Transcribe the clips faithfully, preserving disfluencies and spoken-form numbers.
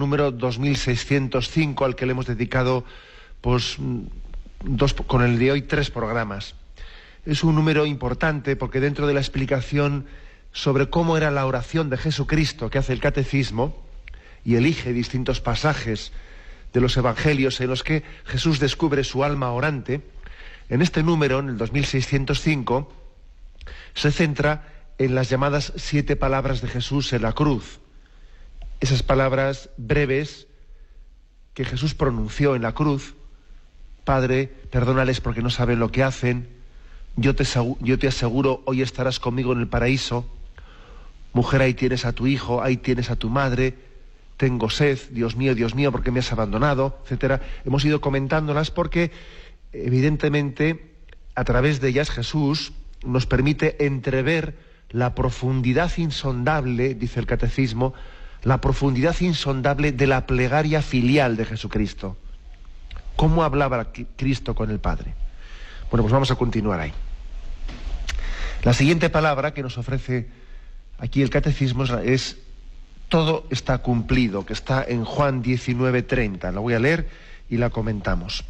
número dos mil seiscientos cinco, al que le hemos dedicado pues, dos, con el de hoy tres programas. Es un número importante porque dentro de la explicación sobre cómo era la oración de Jesucristo que hace el Catecismo, y elige distintos pasajes de los evangelios en los que Jesús descubre su alma orante, en este número, en el dos mil seiscientos cinco, se centra en las llamadas siete palabras de Jesús en la cruz. Esas palabras breves que Jesús pronunció en la cruz: Padre, perdónales porque no saben lo que hacen, yo te, yo te aseguro, hoy estarás conmigo en el paraíso, mujer, ahí tienes a tu hijo, ahí tienes a tu madre, tengo sed, Dios mío, Dios mío, ¿por qué me has abandonado?, etcétera. Hemos ido comentándolas porque, evidentemente, a través de ellas Jesús nos permite entrever la profundidad insondable, dice el Catecismo, la profundidad insondable de la plegaria filial de Jesucristo. ¿Cómo hablaba Cristo con el Padre? Bueno, pues vamos a continuar ahí. La siguiente palabra que nos ofrece aquí el Catecismo es todo está cumplido, que está en Juan diecinueve treinta. La voy a leer y la comentamos.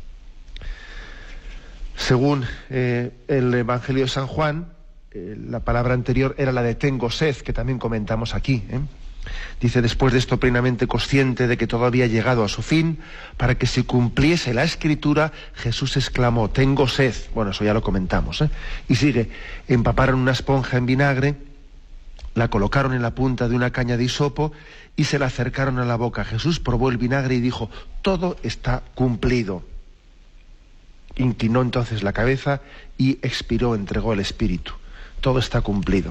Según eh, el Evangelio de San Juan, eh, la palabra anterior era la de tengo sed, que también comentamos aquí. ¿eh? Dice: después de esto, plenamente consciente de que todo había llegado a su fin, para que se cumpliese la Escritura, Jesús exclamó: tengo sed. Bueno, eso ya lo comentamos. ¿eh? Y sigue: empaparon una esponja en vinagre, la colocaron en la punta de una caña de hisopo y se la acercaron a la boca. Jesús probó el vinagre y dijo: todo está cumplido. Inclinó entonces la cabeza y expiró, entregó el espíritu. Todo está cumplido.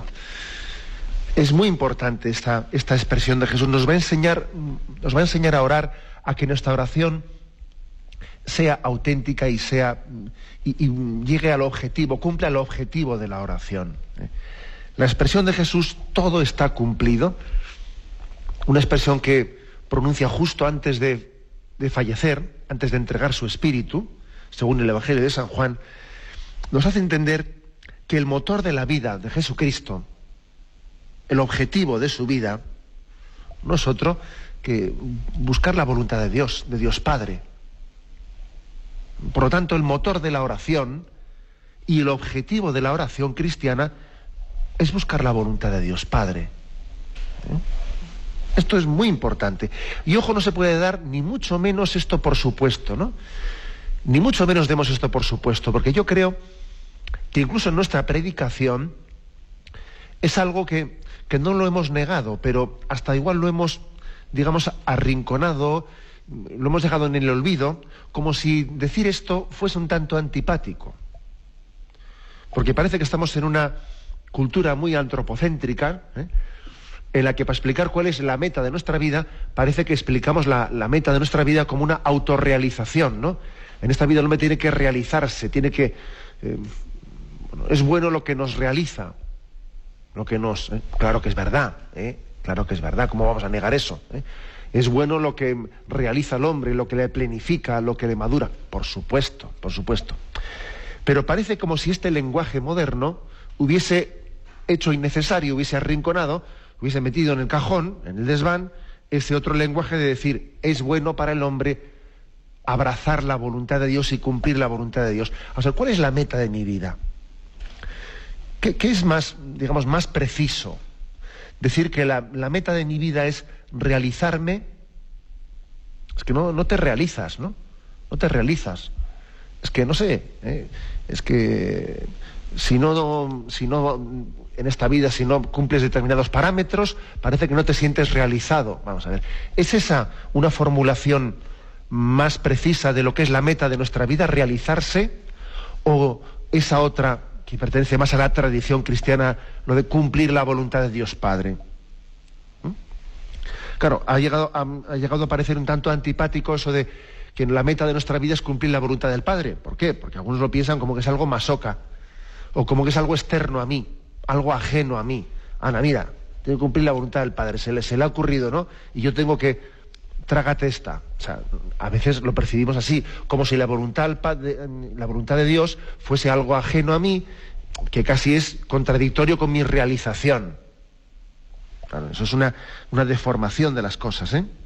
Es muy importante esta, esta expresión de Jesús. Nos va a enseñar, nos va a enseñar a orar, a que nuestra oración sea auténtica y sea y, y llegue al objetivo, cumpla el objetivo de la oración. La expresión de Jesús, todo está cumplido, una expresión que pronuncia justo antes de, de fallecer, antes de entregar su espíritu, según el Evangelio de San Juan, nos hace entender que el motor de la vida de Jesucristo, el objetivo de su vida, no es otro que buscar la voluntad de Dios, de Dios Padre. Por lo tanto, el motor de la oración y el objetivo de la oración cristiana es buscar la voluntad de Dios Padre. ¿Eh? Esto es muy importante. Y ojo, no se puede dar ni mucho menos esto por supuesto, ¿no? Ni mucho menos demos esto por supuesto, porque yo creo que incluso en nuestra predicación es algo que, que no lo hemos negado, pero hasta igual lo hemos, digamos, arrinconado, lo hemos dejado en el olvido, como si decir esto fuese un tanto antipático. Porque parece que estamos en una cultura muy antropocéntrica, ¿eh? en la que para explicar cuál es la meta de nuestra vida, parece que explicamos la, la meta de nuestra vida como una autorrealización, ¿no? En esta vida el hombre tiene que realizarse, tiene que... Eh, bueno, es bueno lo que nos realiza, lo que nos... Eh, claro que es verdad, ¿eh? Claro que es verdad, ¿cómo vamos a negar eso? ¿eh? Es bueno lo que realiza el hombre, lo que le planifica, lo que le madura, por supuesto, por supuesto. Pero parece como si este lenguaje moderno hubiese hecho innecesario, hubiese arrinconado, hubiese metido en el cajón, en el desván, ese otro lenguaje de decir, es bueno para el hombre abrazar la voluntad de Dios y cumplir la voluntad de Dios. O sea, ¿cuál es la meta de mi vida? ¿Qué, qué es más, digamos, más preciso? Decir que la, la meta de mi vida es realizarme. Es que no, no te realizas, ¿no? No te realizas. Es que, no sé, ¿eh? es que si no, si no, en esta vida, si no cumples determinados parámetros, parece que no te sientes realizado. Vamos a ver, ¿es esa una formulación más precisa de lo que es la meta de nuestra vida, realizarse? ¿O esa otra, que pertenece más a la tradición cristiana, lo de cumplir la voluntad de Dios Padre? ¿Mm? Claro, ha llegado, ha, ha llegado a parecer un tanto antipático eso de que la meta de nuestra vida es cumplir la voluntad del Padre. ¿Por qué? Porque algunos lo piensan como que es algo masoca, o como que es algo externo a mí, algo ajeno a mí. Ana, mira, tengo que cumplir la voluntad del Padre, se le, se le ha ocurrido, ¿no? Y yo tengo que, trágate esta. O sea, a veces lo percibimos así, como si la voluntad, del Padre, la voluntad de Dios fuese algo ajeno a mí, que casi es contradictorio con mi realización. Claro, eso es una, una deformación de las cosas, ¿eh?